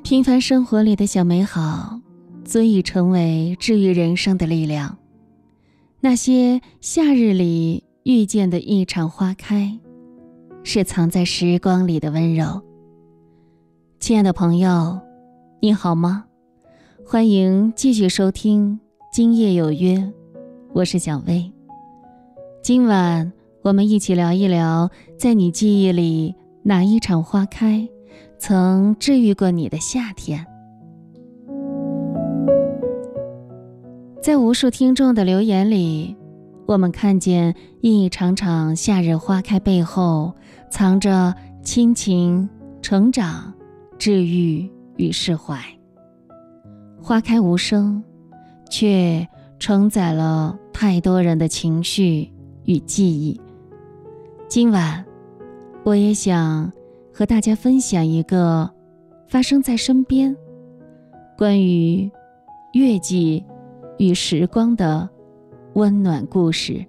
平凡生活里的小美好，足以成为治愈人生的力量。那些夏日里遇见的一场花开，是藏在时光里的温柔。亲爱的朋友，你好吗？欢迎继续收听今夜有约，我是小薇。今晚我们一起聊一聊，在你记忆里哪一场花开曾治愈过你的夏天。在无数听众的留言里，我们看见一场场夏日花开背后藏着亲情、成长、治愈与释怀。花开无声，却承载了太多人的情绪与记忆。今晚我也想和大家分享一个发生在身边关于月季与时光的温暖故事。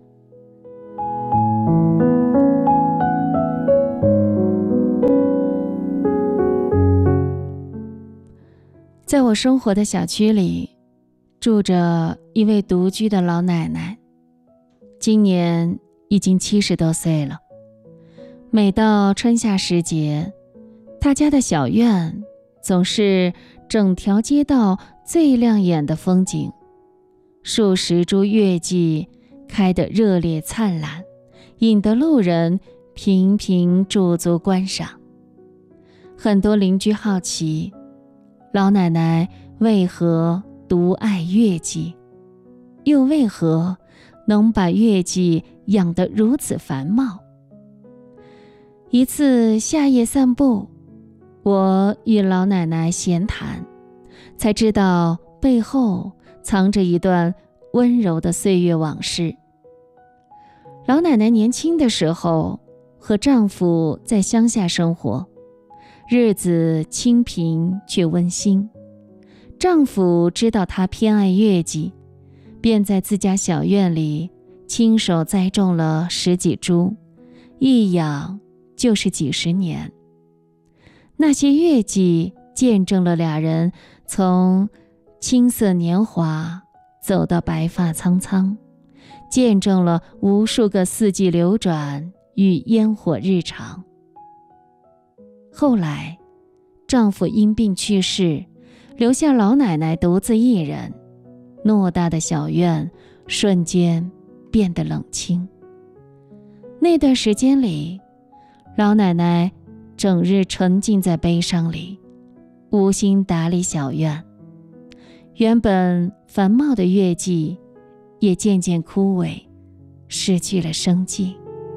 在我生活的小区里，住着一位独居的老奶奶，今年已经70多岁了。每到春夏时节，她家的小院总是整条街道最亮眼的风景，数十株月季开得热烈灿烂，引得路人频频驻足观赏。很多邻居好奇，老奶奶为何独爱月季，又为何能把月季养得如此繁茂？一次夏夜散步，我与老奶奶闲谈，才知道背后藏着一段温柔的岁月往事。老奶奶年轻的时候和丈夫在乡下生活，日子清贫却温馨。丈夫知道她偏爱月季，便在自家小院里亲手栽种了10几株，一养就是几十年。那些月季见证了俩人从青涩年华走到白发苍苍，见证了无数个四季流转与烟火日常。后来丈夫因病去世，留下老奶奶独自一人，偌大的小院瞬间变得冷清。那段时间里，老奶奶整日沉浸在悲伤里，无心打理小院。原本繁茂的月季也渐渐枯萎，失去了生机。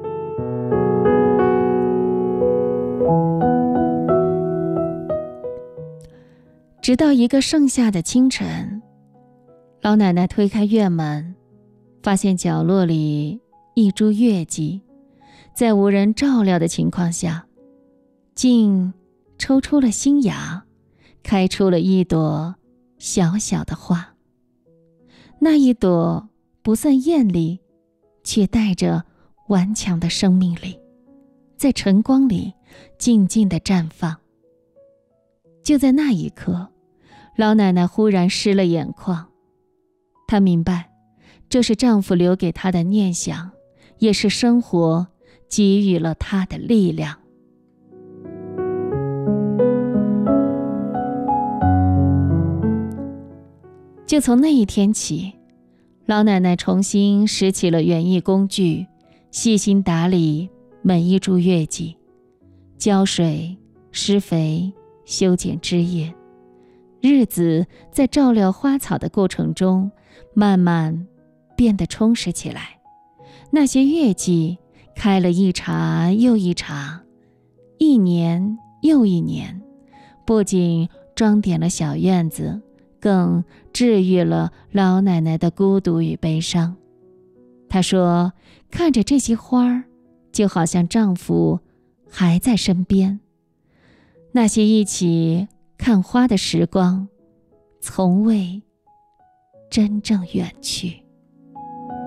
直到一个盛夏的清晨，老奶奶推开院门，发现角落里一株月季在无人照料的情况下，竟抽出了新芽，开出了一朵小小的花。那一朵不算艳丽，却带着顽强的生命力，在晨光里静静地绽放。就在那一刻，老奶奶忽然湿了眼眶。她明白，这是丈夫留给她的念想，也是生活给予了她的力量。就从那一天起，老奶奶重新拾起了园艺工具，细心打理每一株月季，浇水、施肥、修剪枝叶。日子在照料花草的过程中，慢慢变得充实起来。那些月季开了一茬又一茬，一年又一年，不仅装点了小院子，更治愈了老奶奶的孤独与悲伤。她说，看着这些花儿，就好像丈夫还在身边。那些一起看花的时光，从未真正远去。